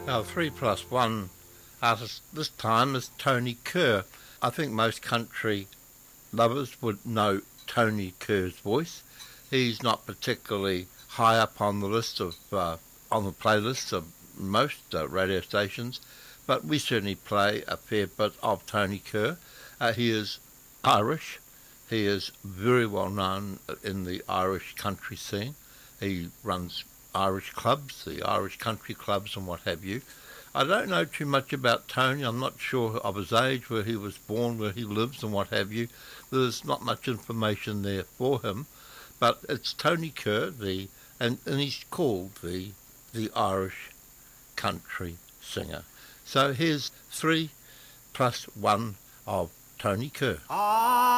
Our 3+1 artist this time is Tony Kerr. I think most country lovers would know Tony Kerr's voice. He's not particularly high up on the list of on the playlists of most radio stations, but we certainly play a fair bit of Tony Kerr. He is Irish. He is very well known in the Irish country scene. He runs Irish clubs, the Irish country clubs and what have you. I don't know too much about Tony. I'm not sure of his age, where he was born, where he lives and what have you. There's not much information there for him, but it's Tony Kerr, and he's called the Irish country singer. So here's 3+1 of Tony Kerr.